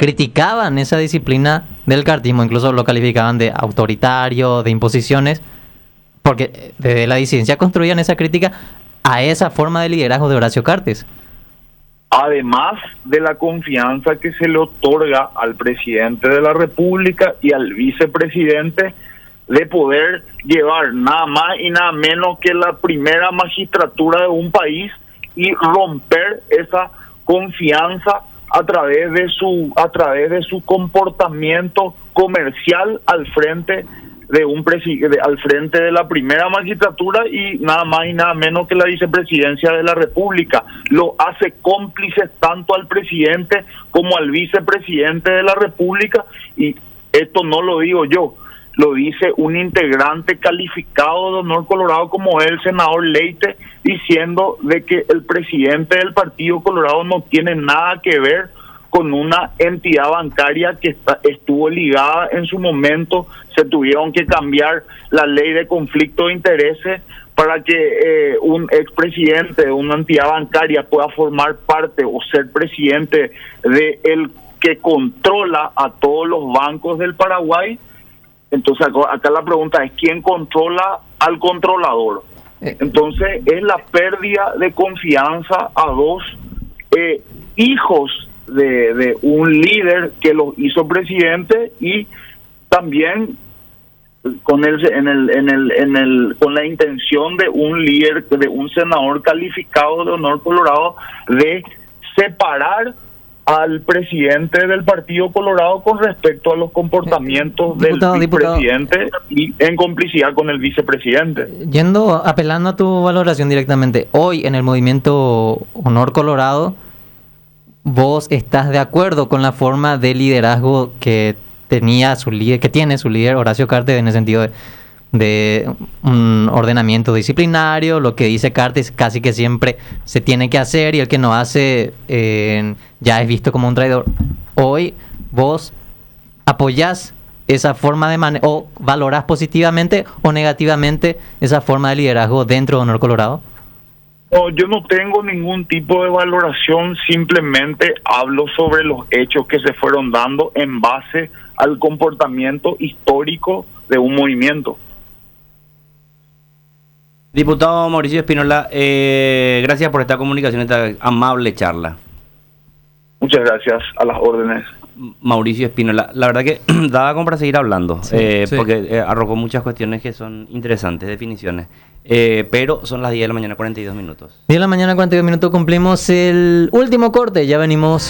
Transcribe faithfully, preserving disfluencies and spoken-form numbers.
criticaban esa disciplina del cartismo, incluso lo calificaban de autoritario, de imposiciones, porque desde la disidencia construían esa crítica a esa forma de liderazgo de Horacio Cartes. Además de la confianza que se le otorga al presidente de la República y al vicepresidente de poder llevar nada más y nada menos que la primera magistratura de un país y romper esa confianza a través de su a través de su comportamiento comercial al frente de un presidente, al frente de la primera magistratura y nada más y nada menos que la vicepresidencia de la República. Lo hace cómplices tanto al presidente como al vicepresidente de la República, y esto no lo digo yo, lo dice un integrante calificado de Honor Colorado como el senador Leite, diciendo de que el presidente del Partido Colorado no tiene nada que ver con una entidad bancaria que está, estuvo ligada en su momento. Se tuvieron que cambiar la ley de conflicto de intereses para que eh, un expresidente de una entidad bancaria pueda formar parte o ser presidente de el que controla a todos los bancos del Paraguay. Entonces acá la pregunta es, ¿quién controla al controlador? Entonces es la pérdida de confianza a dos eh, hijos de, de un líder que los hizo presidente, y también con el en el en el en el con la intención de un líder, de un senador calificado de Honor Colorado, de separar al presidente del Partido Colorado con respecto a los comportamientos diputado, del presidente y en complicidad con el vicepresidente. Yendo, apelando a tu valoración directamente, hoy en el movimiento Honor Colorado, ¿vos estás de acuerdo con la forma de liderazgo que tenía su líder, que tiene su líder Horacio Cartes, en el sentido de, de un ordenamiento disciplinario? Lo que dice Cartes casi que siempre se tiene que hacer, y el que no hace eh, ya es visto como un traidor. Hoy vos apoyás esa forma de manejo, o valorás positivamente o negativamente esa forma de liderazgo dentro de Honor Colorado. No, yo no tengo ningún tipo de valoración, simplemente hablo sobre los hechos que se fueron dando en base al comportamiento histórico de un movimiento. Diputado Mauricio Espínola, eh, gracias por esta comunicación, esta amable charla. Muchas gracias, a las órdenes. Mauricio Espínola, la verdad que daba como para seguir hablando, sí, eh, sí. porque eh, arrojó muchas cuestiones que son interesantes, definiciones, eh, pero son las diez de la mañana, cuarenta y dos minutos. diez de la mañana, cuarenta y dos minutos, cumplimos el último corte, ya venimos